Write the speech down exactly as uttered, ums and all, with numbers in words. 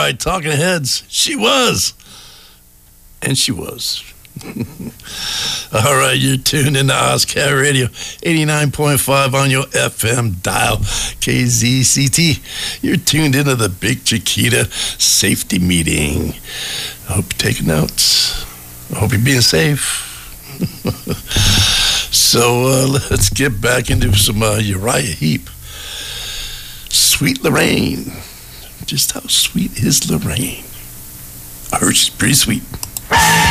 right, Talking Heads. She was. And she was. All right, you're tuned into Ozcat Radio, eighty-nine point five on your F M dial, K Z C T. You're tuned into the Big Chiquita safety meeting. I hope you're taking notes. I hope you're being safe. So uh, let's get back into some uh, Uriah Heep. Sweet Lorraine. Just how sweet is Lorraine? I heard she's pretty sweet.